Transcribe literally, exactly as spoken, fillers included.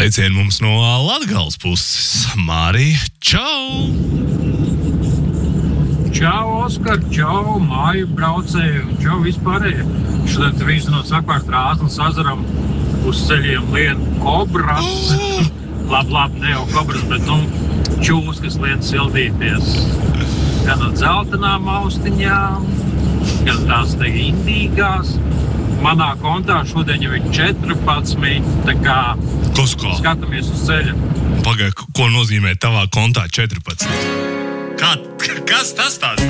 Sveicieni mums no Latgales puses. Mārija, čau! Čau, Oskar, čau, māju braucēju, čau vispārēji. Šodien te visu no sakvārst Rāznas azaram uz ceļiem lien kobras. Oh! Lab, lab, ne jau kobras, bet nu čūs, kas lien sildīties. Gan ar dzeltenām austiņām, gan tās te indīgās. Manā kontā šodien jau ir četrpadsmit, tā kā Kosko? Skatāmies uz ceļa. Pagaid, ko nozīmē tavā kontā četrpadsmit? Kā, kas tas tāds?